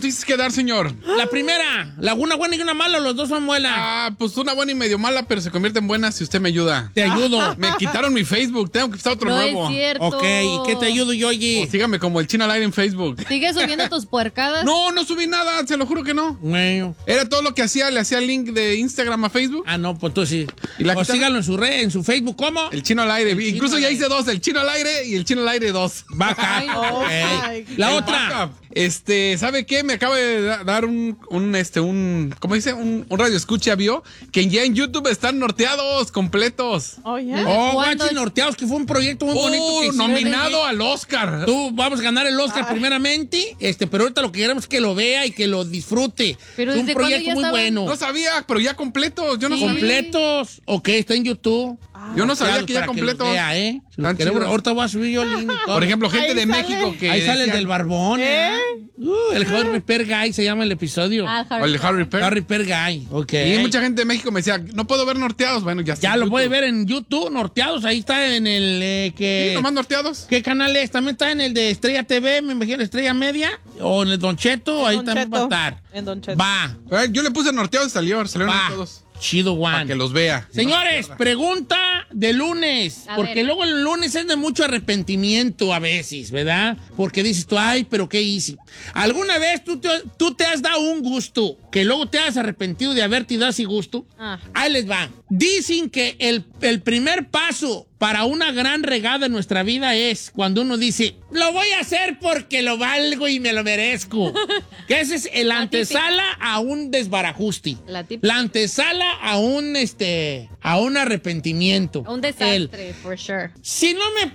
noticias que dar, señor. La primera, una buena y una mala, los dos son buenas. Pues una buena y medio mala, pero se convierte en buena si usted me ayuda. Te ayudo. Me quitaron mi Facebook, tengo que empezar otro nuevo. Es cierto. Ok, ¿y qué te ayudo yo allí? Sígame como el Chino al aire en Facebook. ¿Sigues subiendo tus puercadas? No subí nada, se lo juro que no. Bueno. Era todo lo que hacía, le hacía el link de Instagram a Facebook. No, pues tú sí. ¿Y la o quitaron? síganlo en su red, en su Facebook, ¿cómo? El Chino al aire. Incluso Chino ya al hice dos, el Chino al aire y el Chino al aire 2. Baja. Ay, Ok. La otra. Backup. ¿Sabe qué? Me acaba de dar ¿cómo dice? Un radio escucha, vio que ya en YouTube están norteados, completos. Oh, yeah. Guachis Norteados, que fue un proyecto muy bonito que hicieron. Nominado al Oscar. Tú vamos a ganar el Oscar primeramente, pero ahorita lo que queremos es que lo vea y que lo disfrute. Pero es un ¿desde cuándo proyecto ya muy estaban? bueno. No sabía, pero ya completos. Yo no Sí. sabía. Completos. Ok, está en YouTube. Yo no sabía Para que ya los completos. vea, Si los Tan queremos, chidos. ahorita voy a subir yo el link y todo. Por ejemplo, gente Ahí de sale. México que. Ahí sale el decía- del barbón. El Harry Repair Guy se llama el episodio. O el de Harry Perry. Harry Repair Guy. Ok. Y mucha gente de México me decía, no puedo ver norteados. Bueno, ya está. Ya en lo YouTube. puede ver en YouTube, Norteados. Ahí está en el Sí, nomás norteados. ¿Qué canal es? También está en el de Estrella TV, me imagino, Estrella Media. O en el Don Cheto, ahí Don también va a Cheto. estar. En Don Cheto. Va. Yo le puse norteados y salieron Va. todos. Chido, Para Juan. que los vea. Señores, pregunta de lunes. A Porque ver. luego el lunes es de mucho arrepentimiento a veces, ¿verdad? Porque dices tú, ay, pero ¿qué hice? ¿Alguna vez tú te has dado un gusto que luego te has arrepentido de haberte dado ese gusto? Ahí les va. Dicen que el primer paso para una gran regada en nuestra vida es cuando uno dice, lo voy a hacer porque lo valgo y me lo merezco. Que ese es el antesala a un desbarajuste. La típica. La antesala a un arrepentimiento. Un desastre, for sure. Si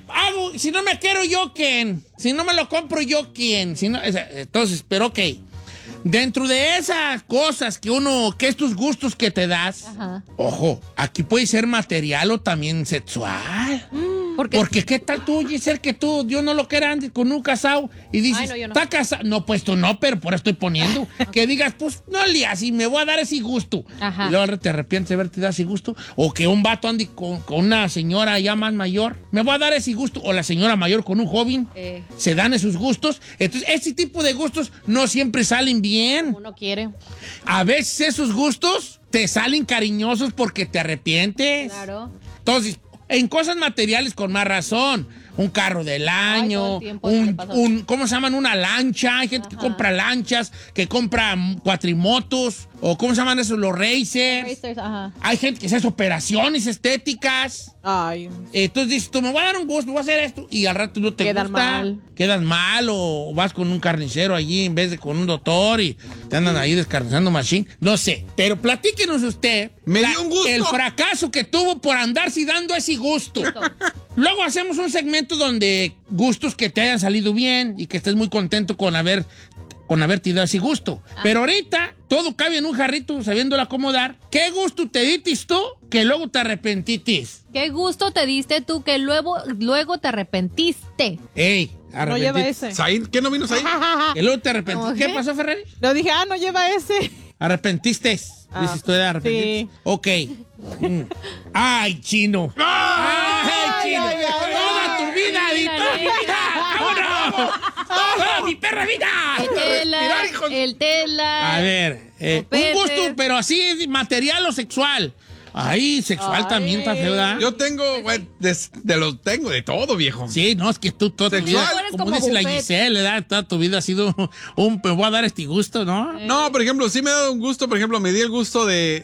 no me quiero yo, ¿quién? Si no me lo compro yo, ¿quién? Entonces, pero ok. Dentro de esas cosas que estos gustos que te das, Ajá. ojo, aquí puede ser material o también sexual. Porque Porque qué tal tú, Giselle, que tú, Dios no lo quiera antes con un casado y dices, Ay, no, yo no. está casado. No, pues tú no, pero por eso estoy poniendo. Que digas, pues no le así, me voy a dar ese gusto. Ajá. Y luego te arrepientes de haberte dado ese gusto. O que un vato ande con una señora ya más mayor, me voy a dar ese gusto. O la señora mayor con un joven, se dan esos gustos. Entonces, ese tipo de gustos no siempre salen bien. uno quiere. A veces esos gustos te salen cariñosos porque te arrepientes. Claro. Entonces, en cosas materiales con más razón. Un carro del año, todo el tiempo me pasa. ¿cómo se llaman? Una lancha. Hay gente que compra lanchas, que compra cuatrimotos, o ¿cómo se llaman esos? Los racers. Racers, ajá. Hay gente que hace operaciones estéticas. Ay. Entonces dices, tú me voy a dar un gusto, voy a hacer esto, y al rato no te Quedan gusta. mal. Quedas mal, o vas con un carnicero allí en vez de con un doctor y te andan ahí descarnizando machine. No sé, pero platíquenos usted. Me dio un gusto. El fracaso que tuvo por andarse dando ese gusto. Luego hacemos un segmento donde gustos que te hayan salido bien y que estés muy contento con haberte dado ese gusto. Pero ahorita todo cabe en un jarrito sabiéndolo acomodar. ¿Qué gusto te diste tú que luego te arrepentitis? ¿Qué gusto te diste tú que luego te arrepentiste? Ey, No lleva arrepentiste. ese. ¿Said? ¿Qué no vino Said? Que luego te arrepentiste. ¿Cómo ¿Qué qué? pasó, Ferrari? Lo dije, no lleva ese. Arrepentiste. Dices tú de arrepentiste. sí. Ok. Ay, chino. Ay, chino. ay, ay, Toda tu vida y toda mi vida. ¡Vámonos! ¡Toda mi perra vida! El tela. A ver, un Copete. gusto, pero así material o sexual. Ay, sexual Ay. también está feo, ¿verdad? Yo tengo, güey, tengo de todo, viejo. Sí, no, es que tú toda tu vida, Sexual. como Eres dice como la buffet. Giselle, ¿verdad? Toda tu vida ha sido me voy a dar este gusto, ¿no? No, por ejemplo, sí me ha dado un gusto. Por ejemplo, me di el gusto de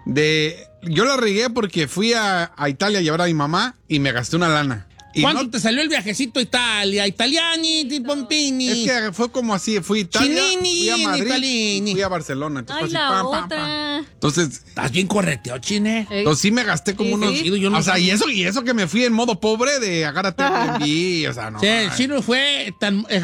yo la regué porque fui a Italia a llevar a mi mamá y me gasté una lana. Y ¿Cuánto no- te salió el viajecito a Italia? Italiani, di Pompini. Es que fue como así, fui a Italia, Chinini, fui a Madrid, Italini. fui a Barcelona. Ay, Entonces, la fue así, otra. Entonces, Estás bien correteado, chine. entonces sí me gasté como Sí, unos... sí. Yo no o sea, sé. y eso que me fui en modo pobre de agárrate Airbnb, o sea, no. Sí, el chino fue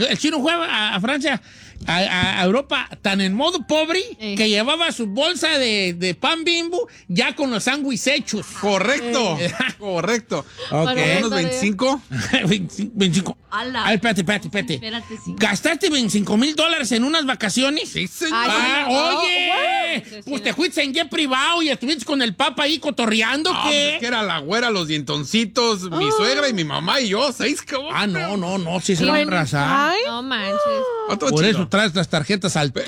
a Francia, a Europa, tan en modo pobre que llevaba su bolsa de pan Bimbo ya con los sándwiches hechos. Correcto, correcto. Ok. Unos 25. 25. Ala. Ay, espérate. Espérate, sí. ¿Gastaste $25,000 en unas vacaciones? Sí, señor. Ay, Oye, pues te fuiste en jet privado y estuviste con el papa ahí cotorreando, No, ¿qué? pues, que era la güera, los dientoncitos, mi suegra y mi mamá y yo, 6 cabos. No, sí se la Bueno, raza. ay. No manches. Otro Por chido. eso traes las tarjetas al